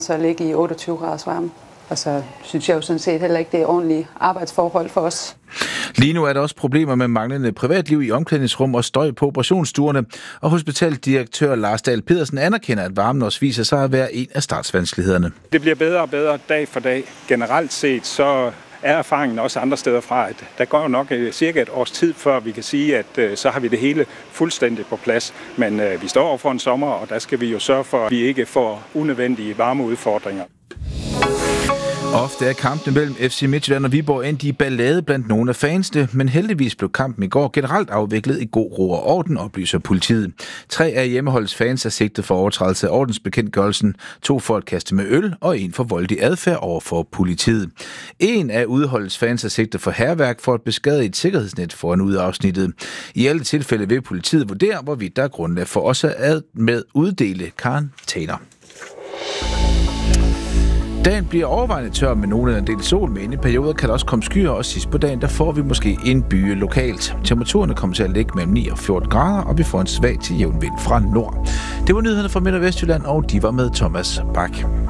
Så ligge i 28 graders varme. Og så synes jeg jo sådan set heller ikke, det er ordentlige arbejdsforhold for os. Lige nu er der også problemer med manglende privatliv i omklædningsrum og støj på operationsstuerne, og hospitaldirektør Lars Dahl Pedersen anerkender, at varmen også viser sig at være en af startsvanskelighederne. Det bliver bedre og bedre dag for dag. Generelt set så er erfaringen også andre steder fra, at der går nok cirka et års tid, før vi kan sige, at så har vi det hele fuldstændig på plads. Men vi står over for en sommer, og der skal vi jo sørge for, at vi ikke får unødvendige varmeudfordringer. Ofte er kampen mellem FC Midtjylland og Viborg endt i ballade blandt nogle af fansene, men heldigvis blev kampen i går generelt afviklet i god ro og orden, oplyser politiet. 3 af hjemmeholdets fans er sigtet for overtrædelse af ordensbekendtgørelsen, 2 for at kaste med øl og 1 for voldelig adfærd over for politiet. 1 af udeholdets fans er sigtet for hærværk for at beskadige et sikkerhedsnet foran udafsnittet. I alle tilfælde vil politiet vurdere, hvorvidt der er grundlag for også at med uddele karantæner. Dagen bliver overvejende tør med nogle af en del sol, men i perioder kan der også komme skyer, og sidst på dagen, der får vi måske en byge lokalt. Temperaturerne kommer til at ligge mellem 9 og 14 grader, og vi får en svag til jævn vind fra nord. Det var nyhederne fra Midt- og Vestjylland, og de var med Thomas Bak.